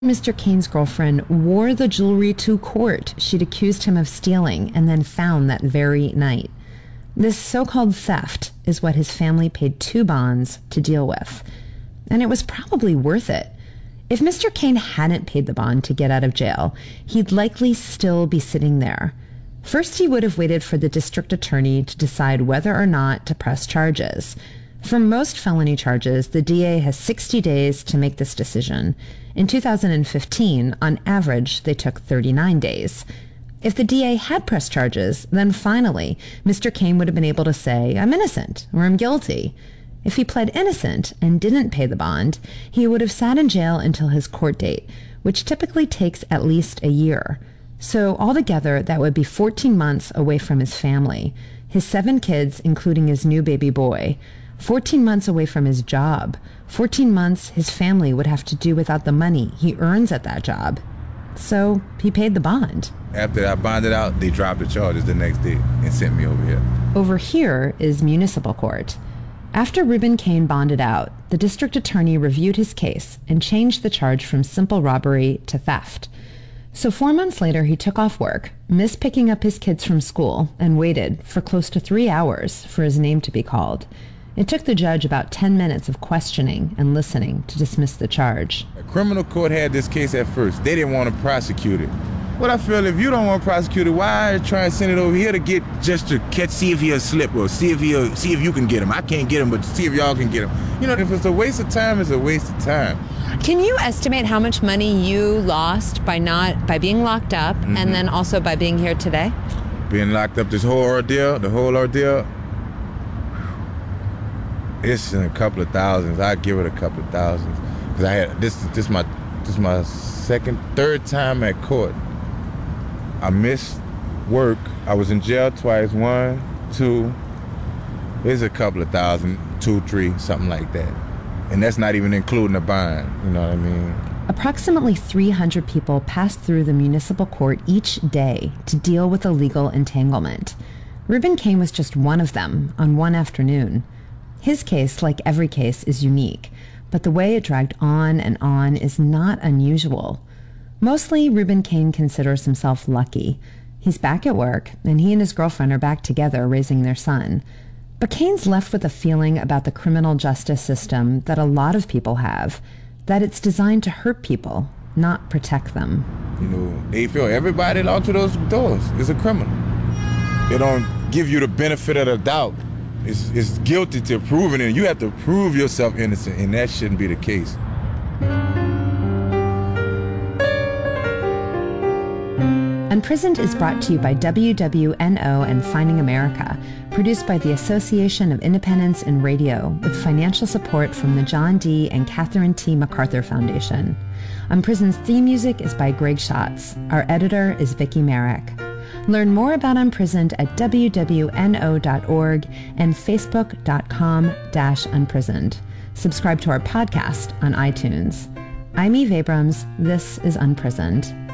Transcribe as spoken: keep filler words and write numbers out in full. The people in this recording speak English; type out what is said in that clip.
Mister Cain's girlfriend wore the jewelry to court she'd accused him of stealing and then found that very night. This so-called theft is what his family paid two bonds to deal with. And it was probably worth it. If Mister Cain hadn't paid the bond to get out of jail, he'd likely still be sitting there. First, he would have waited for the district attorney to decide whether or not to press charges. For most felony charges, the D A has sixty days to make this decision. In two thousand fifteen, on average, they took thirty-nine days. If the D A had pressed charges, then finally, Mister Cain would have been able to say, I'm innocent, or I'm guilty. If he pled innocent and didn't pay the bond, he would have sat in jail until his court date, which typically takes at least a year. So altogether, that would be fourteen months away from his family, his seven kids, including his new baby boy, fourteen months away from his job, fourteen months his family would have to do without the money he earns at that job. So he paid the bond. After I bonded out, they dropped the charges the next day and sent me over here. Over here is municipal court. After Reuben Cain bonded out, the district attorney reviewed his case and changed the charge from simple robbery to theft. So four months later, he took off work, missed picking up his kids from school, and waited for close to three hours for his name to be called. It took the judge about ten minutes of questioning and listening to dismiss the charge. The criminal court had this case at first. They didn't want to prosecute it. But I feel if you don't want to prosecute it, why try and send it over here to get, just to catch, see if he'll slip or see if he'll, see if you can get him. I can't get him, but see if y'all can get him. You know, if it's a waste of time, it's a waste of time. Can you estimate how much money you lost by not, by being locked up mm-hmm. and then also by being here today? Being locked up, this whole ordeal, the whole ordeal, it's in a couple of thousands. I'd give it a couple of thousands. Cause I had, this, this my, this my second, third time at court. I missed work. I was in jail twice. One, two. It's a couple of thousand, two, three, something like that. And that's not even including the bond. You know what I mean? Approximately three hundred people pass through the municipal court each day to deal with a legal entanglement. Reuben Cain was just one of them on one afternoon. His case, like every case, is unique, but the way it dragged on and on is not unusual. Mostly, Reuben Cain considers himself lucky. He's back at work, and he and his girlfriend are back together raising their son. But Cain's left with a feeling about the criminal justice system that a lot of people have, that it's designed to hurt people, not protect them. You know, they feel everybody out through those doors is a criminal. They don't give you the benefit of the doubt. It's, it's guilty to proving it. You have to prove yourself innocent, and that shouldn't be the case. Unprisoned is brought to you by W W N O and Finding America, produced by the Association of Independents in Radio, with financial support from the John D. and Catherine T. MacArthur Foundation. Unprisoned's theme music is by Greg Schatz. Our editor is Vicki Merrick. Learn more about Unprisoned at W W N O dot org and Facebook dot com slash unprisoned. Subscribe to our podcast on iTunes. I'm Eve Abrams. This is Unprisoned.